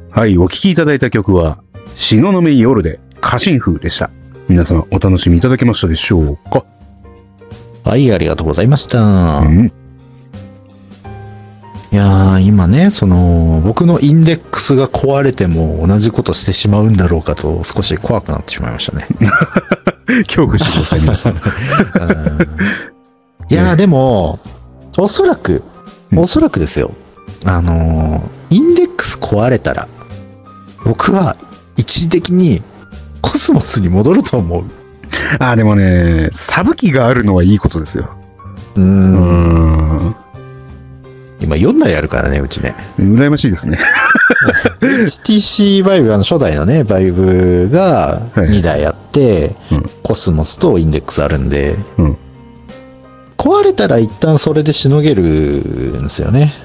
はい、お聴きいただいた曲は、東雲夜で家臣風でした。皆様お楽しみいただけましたでしょうか？ はい、ありがとうございました。いやー、今ね、僕のインデックスが壊れても同じことしてしまうんだろうかと、少し怖くなってしまいましたね。 恐怖してください、皆さん。 いやー、でも、おそらくですよ。インデックス壊れたら、僕は一時的にコスモスに戻ると思う。 でもね、サブ機があるのはいいことですよ。 今4台あるからね、うちね。 羨ましいですね。 HTC バイブ、初代のね、バイブが2台あって、コスモスとインデックスあるんで、壊れたら一旦それでしのげるんですよね。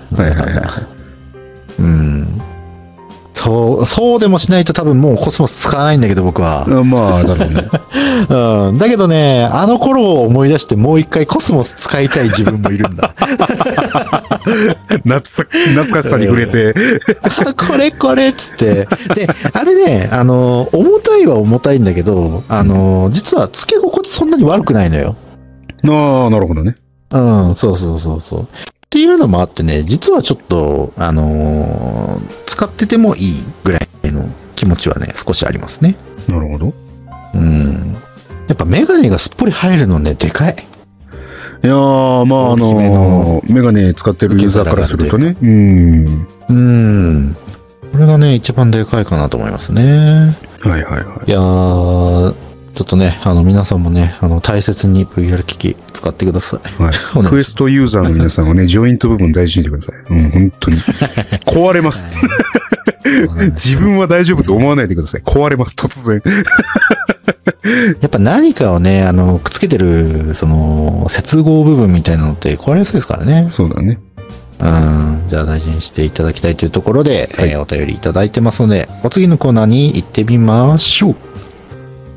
そうでもしないと多分もうコスモス使わないんだけど、僕は。 まあ、だろうね。 だけどね、あの頃を思い出してもう一回コスモス使いたい自分もいるんだ。 懐かしさに触れて。 これっつって。で、あれね、重たいは重たいんだけど、実は付け心地そんなに悪くないのよ。 なるほどね。 そう。っていうのもあってね、実はちょっと、使っててもいいぐらいの気持ちはね、少しありますね。 なるほど。 やっぱメガネがすっぽり入るのね、でかい。 いやー、まあメガネ使ってるユーザーからするとね。 これがね、一番でかいかなと思いますね。いやー、ちょっとね、皆さんもね、大切に VR 機器使ってください。 クエストユーザーの皆さんはね、ジョイント部分大事にしてください。本当に。壊れます。自分は大丈夫と思わないでください。壊れます、突然。 やっぱ何かをね、くっつけてる、接合部分みたいなのって壊れやすいですからね。 そうだね。 じゃあ大事にしていただきたいというところで、お便りいただいてますので、お次のコーナーに行ってみましょう。